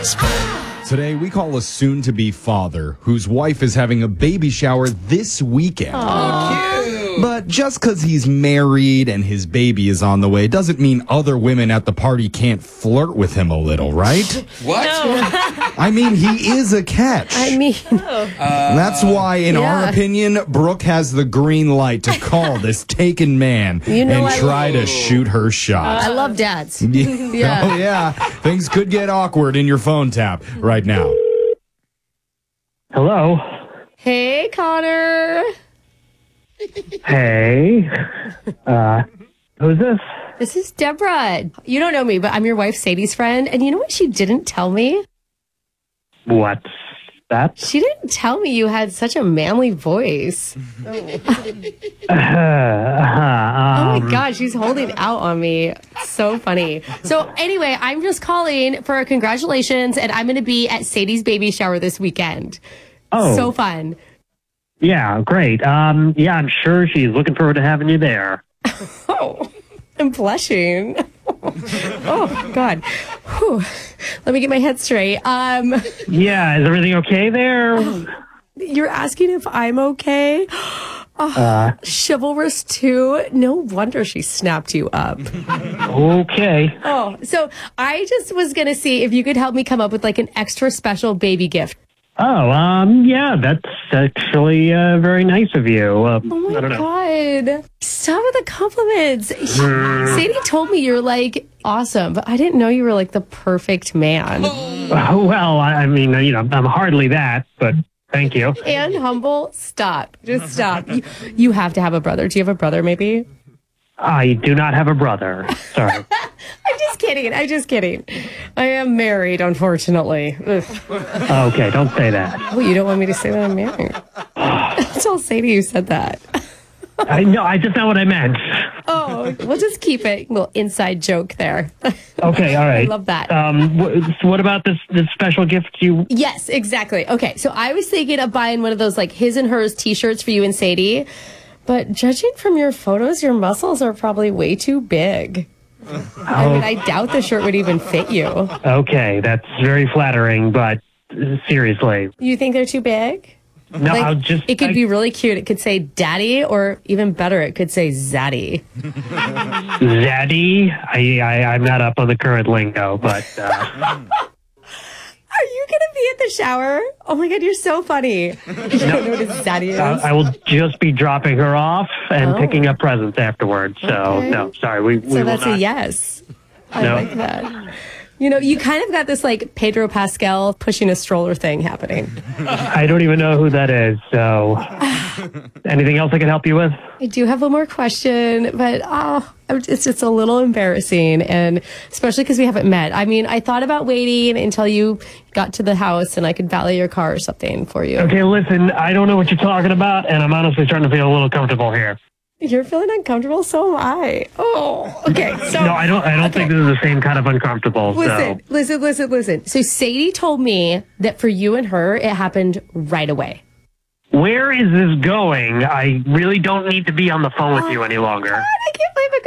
whisper. Today, we call a soon-to-be father whose wife is having a baby shower this weekend. But just because he's married and his baby is on the way doesn't mean other women at the party can't flirt with him a little, right? What? I mean, he is a catch. That's why, in our opinion, Brooke has the green light to call this taken man and try to shoot her shot. I love dads. Oh, yeah. Things could get awkward in your phone tap right now. Hello. Hey, Connor. Hey. Who's this? This is Deborah. You don't know me, but I'm your wife Sadie's friend. And you know what she didn't tell me? What's that? She didn't tell me you had such a manly voice. Oh my God, she's holding out on me. So funny. So anyway, I'm just calling for a congratulations, and I'm going to be at Sadie's baby shower this weekend. Oh. So fun. Yeah, great. Yeah, I'm sure she's looking forward to having you there. Oh, I'm blushing. Oh, God. Whew. Let me get my head straight. Yeah, is everything okay there? You're asking if I'm okay? Chivalrous too. No wonder she snapped you up. Okay. Oh, so I just was going to see if you could help me come up with like an extra special baby gift. Oh, yeah, that's actually very nice of you. Oh my God. Stop with the compliments. Sadie told me you're like awesome, but I didn't know you were like the perfect man. Well, I mean, you know, I'm hardly that, but thank you. And humble. Stop. Just stop. You have to have a brother. Do you have a brother maybe? I do not have a brother. Sorry. I'm just kidding. I am married, unfortunately. Ugh. Okay, don't say that. Oh, you don't want me to say that I'm married? Tell Sadie you said that. No, I just know what I meant. Oh, we'll just keep it. A little inside joke there. Okay, all right. I love that. What about this special gift you... Yes, exactly. Okay, so I was thinking of buying one of those like his and hers t-shirts for you and Sadie. But judging from your photos, your muscles are probably way too big. I mean, I doubt the shirt would even fit you. Okay, that's very flattering, but seriously. You think they're too big? No, like, it could be really cute. It could say daddy, or even better, it could say zaddy. Zaddy? I'm not up on the current lingo, but... Are you going to be at the shower? Oh my God, you're so funny. You don't know what a zaddy is? I will just be dropping her off and picking up presents afterwards. So, no, sorry. We so will that's not. A yes. I like that. You know, you kind of got this like Pedro Pascal pushing a stroller thing happening. I don't even know who that is. So, anything else I can help you with? I do have one more question, but it's just a little embarrassing, and especially because we haven't met. I mean, I thought about waiting until you got to the house and I could valet your car or something for you. Okay, listen, I don't know what you're talking about, and I'm honestly starting to feel a little comfortable here. You're feeling uncomfortable, so am I. Oh, okay. So no, I don't think this is the same kind of uncomfortable. Listen. So Sadie told me that for you and her, it happened right away. Where is this going? I really don't need to be on the phone with you any longer. God, I can't believe it.